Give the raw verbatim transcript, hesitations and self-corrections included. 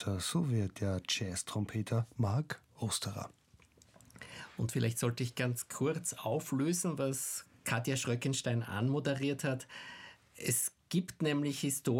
So wird der Jazz-Trompeter Marc Osterer. Und vielleicht sollte ich ganz kurz auflösen, was Katja Schröckenstein anmoderiert hat. Es gibt nämlich Historien,